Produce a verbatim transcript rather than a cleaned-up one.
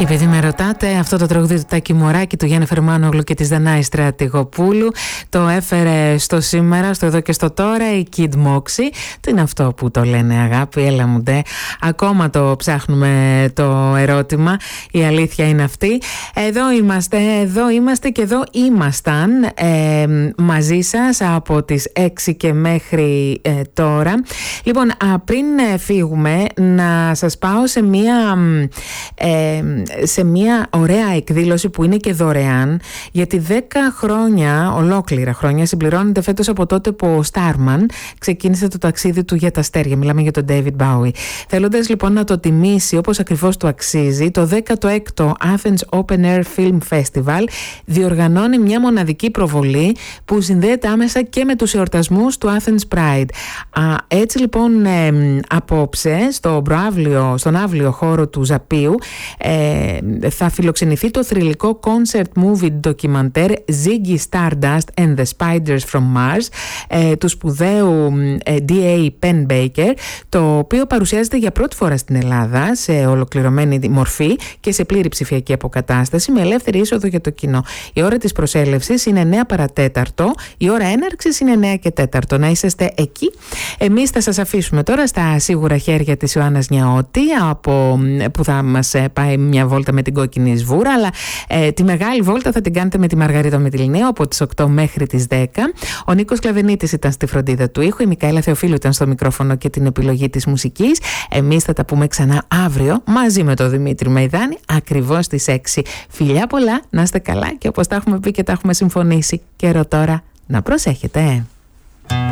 Και επειδή με ρωτάτε, αυτό το τραγούδι του Τάκη Μωράκη, του Γιάννη Φερμάνογλου και της Δανάη Στρατηγοπούλου το έφερε στο σήμερα, στο εδώ και στο τώρα η Kid Moxie. Τι είναι αυτό που το λένε αγάπη, έλα μου ντε. Ακόμα το ψάχνουμε το ερώτημα, η αλήθεια είναι αυτή. Εδώ είμαστε, εδώ είμαστε και εδώ ήμασταν ε, μαζί σας από τις έξι και μέχρι ε, τώρα. Λοιπόν, α, πριν φύγουμε να σας πάω σε μία ε, σε μια ωραία εκδήλωση που είναι και δωρεάν, γιατί δέκα χρόνια, ολόκληρα χρόνια, συμπληρώνεται φέτος από τότε που ο Starman ξεκίνησε το ταξίδι του για τα αστέρια. Μιλάμε για τον David Bowie. Θέλοντας λοιπόν να το τιμήσει όπως ακριβώς του αξίζει, το δέκατο έκτο Athens Open Air Film Festival διοργανώνει μια μοναδική προβολή που συνδέεται άμεσα και με τους εορτασμούς του Athens Pride. Α, έτσι λοιπόν ε, απόψε στο προαύλιο, στον αύλιο χώρο του Ζαπίου ε, θα φιλοξενηθεί το θρυλικό concert movie ντοκιμαντέρ Ziggy Stardust and the Spiders from Mars ε, του σπουδαίου ε, ντι έι Penbaker, το οποίο παρουσιάζεται για πρώτη φορά στην Ελλάδα σε ολοκληρωμένη μορφή και σε πλήρη ψηφιακή αποκατάσταση με ελεύθερη είσοδο για το κοινό. Η ώρα της προσέλευσης είναι εννιά παρατέταρτο, η ώρα έναρξης είναι εννιά και τέταρτο. Να είσαστε εκεί. Εμείς θα σας αφήσουμε τώρα στα σίγουρα χέρια της Ιωάννας Νιαώτη, από, που θα μας πάει μια βόλτα με την κόκκινη σβούρα, αλλά ε, τη μεγάλη βόλτα θα την κάνετε με τη Μαργαρίτα Μητυλινέου από τις οκτώ μέχρι τις δέκα. Ο Νίκος Κλαβενίτης ήταν στη φροντίδα του ήχου, η Μικαέλα Θεοφίλου ήταν στο μικρόφωνο και την επιλογή της μουσικής. Εμείς θα τα πούμε ξανά αύριο μαζί με τον Δημήτρη Μεϊδάνη ακριβώς στις έξι. Φιλιά πολλά, να είστε καλά και όπως τα έχουμε πει και τα έχουμε συμφωνήσει, καιρό τώρα να προσέχετε.